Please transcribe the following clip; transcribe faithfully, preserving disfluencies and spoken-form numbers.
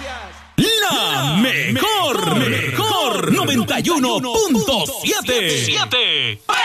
La mejor, mejor noventa y uno punto siete.